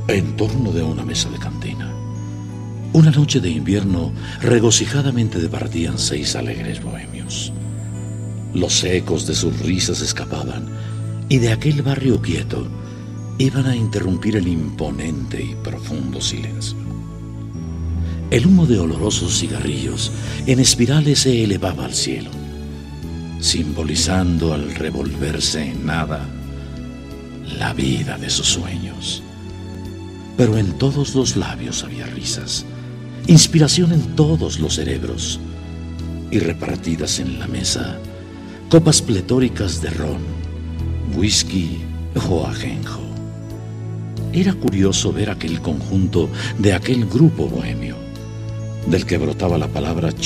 En torno de una mesa de cantina, una noche de invierno, regocijadamente departían 6 alegres bohemios. Los ecos de sus risas escapaban, y de aquel barrio quieto iban a interrumpir el imponente y profundo silencio. El humo de olorosos cigarrillos en espirales se elevaba al cielo, simbolizando al revolverse en nada la vida de sus sueños. Pero en todos los labios había risas, inspiración en todos los cerebros, y repartidas en la mesa copas pletóricas de ron, whisky o ajenjo. Era curioso ver aquel conjunto de aquel grupo bohemio, del que brotaba la palabra